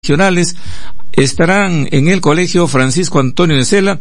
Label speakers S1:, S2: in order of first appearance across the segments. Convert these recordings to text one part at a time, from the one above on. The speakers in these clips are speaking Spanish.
S1: regionales estarán en el Colegio Francisco Antonio de Cela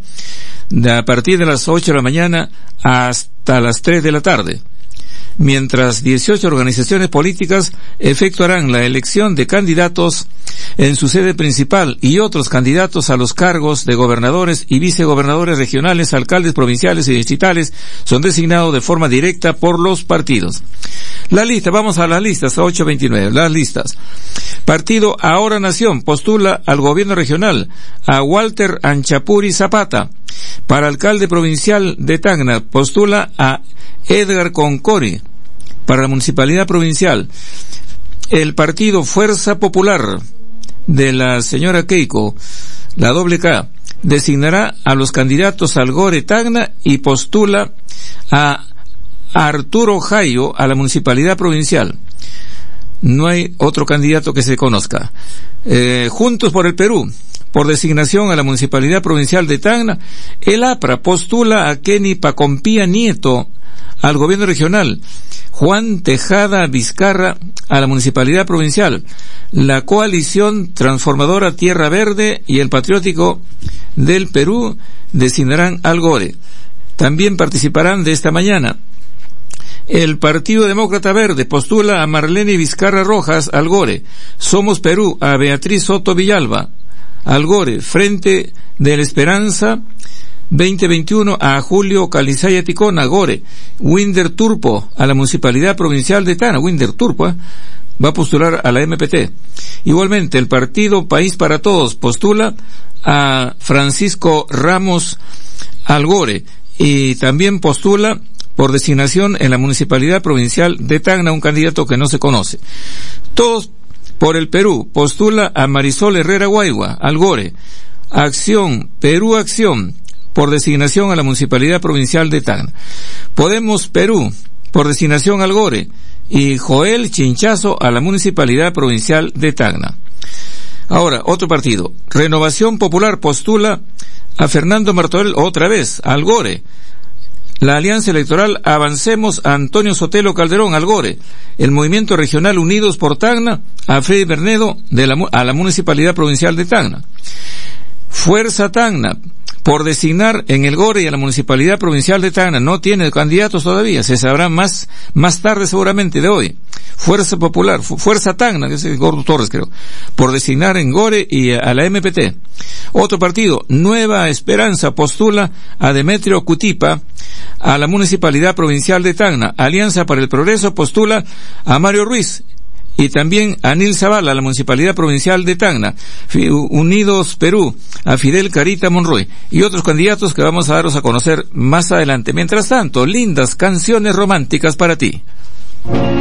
S1: a partir de las 8 de la mañana hasta las 3 de la tarde. Mientras 18 organizaciones políticas efectuarán la elección de candidatos en su sede principal y otros candidatos a los cargos de gobernadores y vicegobernadores regionales, alcaldes provinciales y distritales son designados de forma directa por los partidos. La lista, vamos a las listas, a 8:29, las listas. Partido Ahora Nación postula al gobierno regional a Walter Anchapuri Zapata. Para alcalde provincial de Tacna postula a Edgar Concori. Para la municipalidad provincial, el partido Fuerza Popular de la señora Keiko, la doble K, designará a los candidatos al Gore Tacna y postula a Arturo Jayo a la municipalidad provincial. No hay otro candidato que se conozca. Juntos por el Perú, por designación a la municipalidad provincial de Tacna, el APRA postula a Kenny Pacompía Nieto al gobierno regional, Juan Tejada Vizcarra a la municipalidad provincial, la coalición transformadora Tierra Verde y el Patriótico del Perú designarán al Gore. También participarán de esta mañana. El Partido Demócrata Verde postula a Marlene Vizcarra Rojas al Gore, Somos Perú a Beatriz Soto Villalba al Gore, Frente de la Esperanza 2021 a Julio Calizaya Ticona, Gore, Winder Turpo a la Municipalidad Provincial de Tacna, Winder Turpo, va a postular a la MPT. Igualmente, el Partido País para Todos postula a Francisco Ramos al Gore y también postula por designación en la Municipalidad Provincial de Tacna un candidato que no se conoce. Todos por el Perú postula a Marisol Herrera Guaigua al Gore, Acción, Perú Acción, por designación a la Municipalidad Provincial de Tacna. Podemos Perú, por designación al Gore, y Joel Chinchazo a la Municipalidad Provincial de Tacna. Ahora, otro partido. Renovación Popular postula a Fernando Martorell otra vez, al Gore. La Alianza Electoral Avancemos a Antonio Sotelo Calderón, al Gore. El Movimiento Regional Unidos por Tacna a Freddy Bernedo a la Municipalidad Provincial de Tacna. Fuerza Tacna, por designar en el Gore y a la Municipalidad Provincial de Tacna, no tiene candidatos todavía, se sabrá más tarde seguramente de hoy. Fuerza Popular, Fuerza Tacna, que es Gordo Torres creo, por designar en Gore y a la MPT. Otro partido, Nueva Esperanza, postula a Demetrio Cutipa a la Municipalidad Provincial de Tacna. Alianza para el Progreso postula a Mario Ruiz y también a Nil Zavala a la Municipalidad Provincial de Tacna. Unidos Perú a Fidel Carita Monroy y otros candidatos que vamos a daros a conocer más adelante. Mientras tanto, lindas canciones románticas para ti.